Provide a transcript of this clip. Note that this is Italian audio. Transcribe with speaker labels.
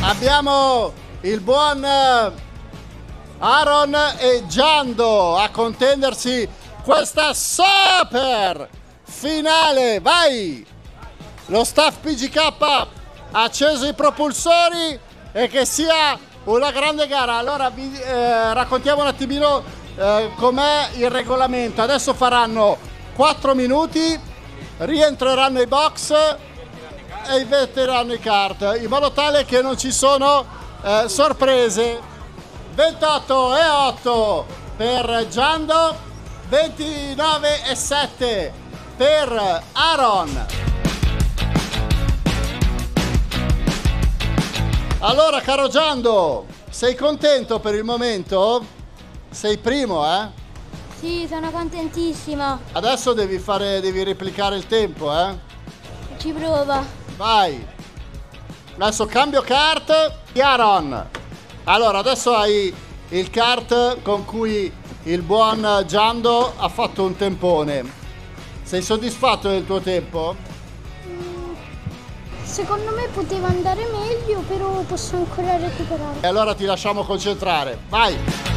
Speaker 1: Abbiamo il buon Aaron e Giando a contendersi questa super finale. Vai! Lo staff PGK ha acceso i propulsori e che sia una grande gara. Allora vi raccontiamo un attimino com'è il regolamento. Adesso faranno 4 minuti, rientreranno ai box e invertiranno i kart in modo tale che non ci sono sorprese. 28,8 per Giando, 29,7 per Aaron. Allora, caro Giando, sei contento per il momento? Sei primo, eh?
Speaker 2: Sì, sono contentissima.
Speaker 1: Adesso devi replicare il tempo, eh?
Speaker 2: Ci prova.
Speaker 1: Vai. Adesso cambio kart. Aaron. Allora, adesso hai il kart con cui il buon Giando ha fatto un tempone. Sei soddisfatto del tuo tempo?
Speaker 2: Secondo me poteva andare meglio, però posso ancora recuperare.
Speaker 1: E allora ti lasciamo concentrare. Vai.